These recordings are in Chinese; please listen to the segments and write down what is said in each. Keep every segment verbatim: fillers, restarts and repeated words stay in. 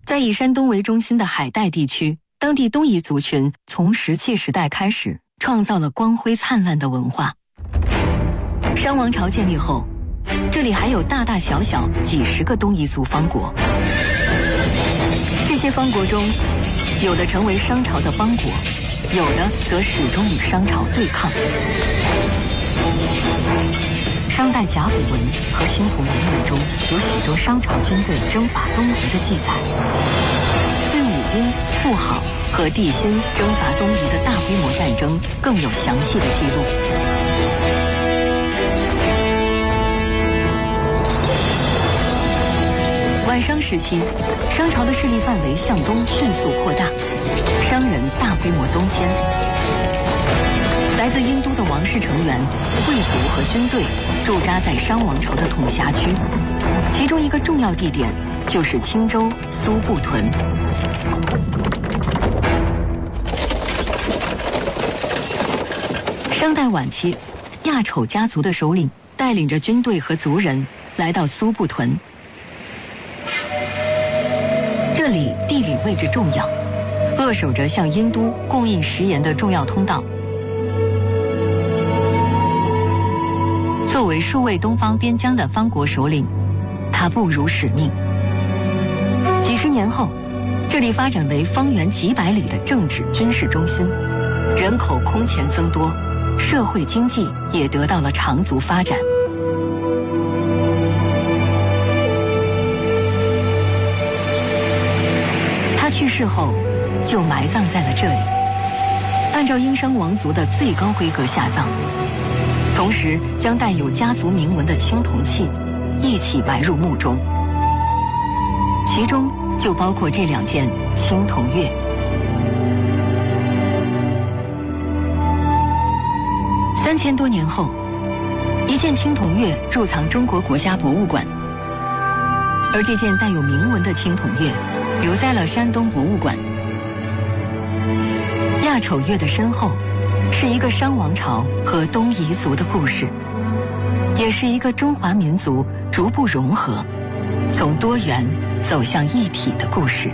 在以山东为中心的海带地区，当地东夷族群从石器时代开始，创造了光辉灿烂的文化。商王朝建立后，这里还有大大小小几十个东夷族方国。这些方国中，有的成为商朝的邦国，有的则始终与商朝对抗。商代甲骨文和青铜铭文中有许多商朝军队征伐东夷的记载，对武兵、妇好和地心征伐东夷的大规模战争更有详细的记录。晚商时期，商朝的势力范围向东迅速扩大，商人大规模东迁。来自英都的王室成员、贵族和军队驻扎在商王朝的统辖区，其中一个重要地点就是青州苏布屯。商代晚期，亚丑家族的首领带领着军队和族人来到苏布屯。这里地理位置重要，扼守着向殷都供应食盐的重要通道。作为数位东方边疆的方国首领，他不辱使命。几十年后，这里发展为方圆几百里的政治军事中心，人口空前增多，社会经济也得到了长足发展。他去世后，就埋葬在了这里，按照殷商王族的最高规格下葬。同时将带有家族铭文的青铜器一起埋入墓中，其中就包括这两件青铜钺。三千多年后，一件青铜钺入藏中国国家博物馆，而这件带有铭文的青铜钺留在了山东博物馆。亚丑钺的身后是一个商王朝和东夷族的故事，也是一个中华民族逐步融合，从多元走向一体的故事。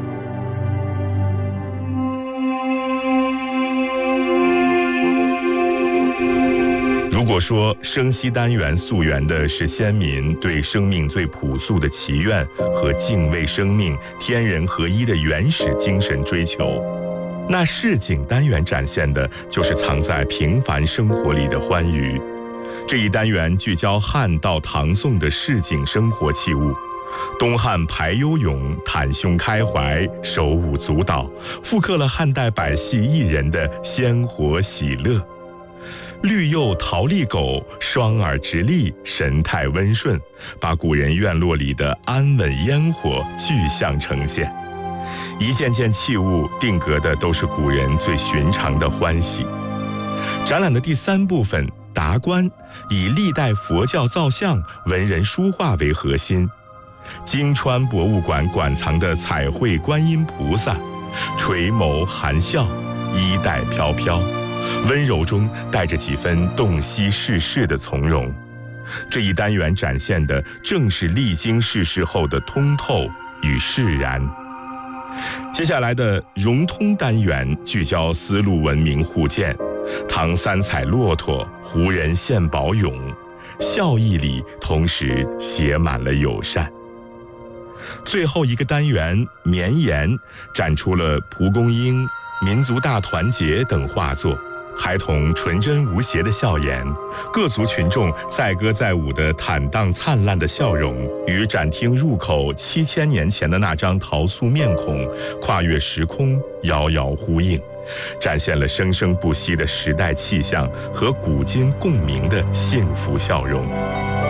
如果说生息单元溯源的是先民对生命最朴素的祈愿和敬畏生命、天人合一的原始精神追求，那市井单元展现的就是藏在平凡生活里的欢愉。这一单元聚焦汉到唐宋的市井生活器物，东汉排忧咏、袒胸开怀、手舞足蹈，复刻了汉代百戏艺人的鲜活喜乐。绿釉桃栗狗双耳直立，神态温顺，把古人院落里的安稳烟火具象呈现。一件件器物定格的都是古人最寻常的欢喜。展览的第三部分达观，以历代佛教造像、文人书画为核心。金川博物馆馆藏的彩绘观音菩萨，垂眸含笑，衣带飘飘，温柔中带着几分洞悉世事的从容。这一单元展现的正是历经世事后的通透与释然。接下来的融通单元聚焦丝路文明互鉴，唐三彩骆驼、胡人献宝俑，笑意里同时写满了友善。最后一个单元绵延展出了蒲公英、民族大团结等画作，孩童纯真无邪的笑颜，各族群众载歌载舞的坦荡灿烂的笑容，与展厅入口七千年前的那张陶塑面孔跨越时空，遥遥呼应，展现了生生不息的时代气象和古今共鸣的幸福笑容。